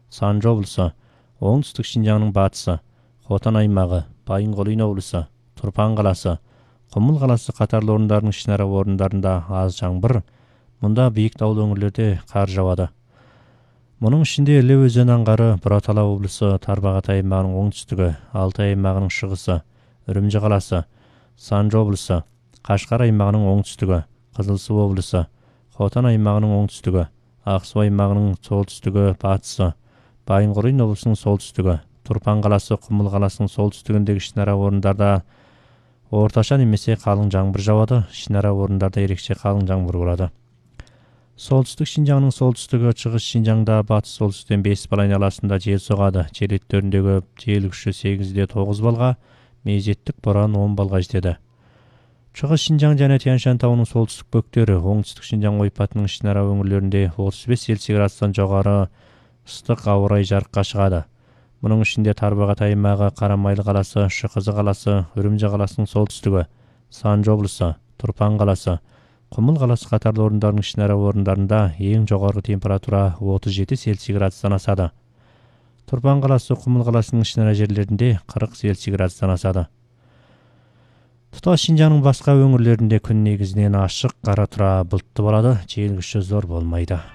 Санжы облысы, оңтүстік Шинжаңның батысы, Хотан аймағы, Байынқұлин облысы, Тұрпан қаласы, Құмыл қаласы қатарлы орындардың ішінара орындарында аз жаңбыр, мұнда биік таулы өңірлерде қар жауады. Мұның ішінде Іле өзені аңғары Бұратала облысы, Тарбағатай аймағының оңтүстігі, Алтай аймағының шығысы, Үрімжі қаласы, Санжы облысы, Қашқар аймағының оңтүстігі, Қызылсу облысы, Хотан аймағының оңтүстігі, Ақсу аймағының солтүстігі, батысы, Байынқұлин облысының солтүстігі, Тұрпан қаласы, Құмыл қаласының солтүстігіндегі ішінара орындарда орташа немесе қалың жаңбыр жауады, ішінара орындарда ерекше қалың жаңбыр болады. Солтүстік Шинжаңның солтүстігі, шығыс Шинжаңда батыс солтүстіктен 5 бал айналасында жел соғады. Жел еттеріндегі жел күші 8-де 9 балға, мезеттік боран 10 балға жетеді. Шығыс Шинжаң және Тянь-Шань тауының солтүстік бөктері, оңтүстік Шинжаң ойпатының ішінара өңірлерінде 35 Цельсий градустан жоғары ыстық ауа райы жарыққа шығады. Мұның ішінде Тарбағатай аймағы, Қарамайлы қаласы, Шықызы қаласы, Үрімжі қаласының солтүстігі, Санжы облысы, Тұрпан қаласы, Құмыл қаласы қатарлы орындардың ішінара орындарында ең жоғарғы температура 37 Цельсий градустан асады. Тұрпан қаласы, Құмыл қаласының ішінара жерлерінде 40 Цельсий градустан асады. Тұтас Шинжаңның басқа өңірлерінде күн негізінен ашық, қара тұра бұлтты болады, жел күші зор болмайды.